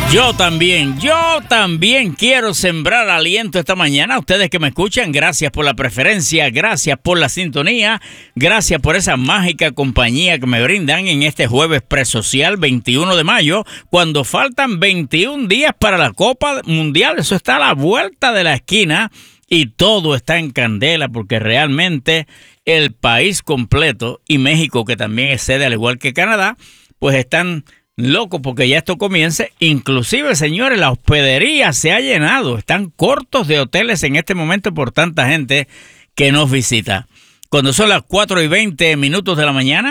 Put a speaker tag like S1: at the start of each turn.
S1: Yo también quiero sembrar aliento esta mañana. Ustedes que me escuchan, gracias por la preferencia, gracias por la sintonía, gracias por esa mágica compañía que me brindan en este jueves presocial 21 de mayo, cuando faltan 21 días para la Copa Mundial. Eso está a la vuelta de la esquina y todo está en candela porque realmente el país completo y México, que también es sede al igual que Canadá, pues están loco porque ya esto comience. Inclusive, señores, la hospedería se ha llenado. Están cortos de hoteles en este momento por tanta gente que nos visita. Cuando son las 4:20 de la mañana,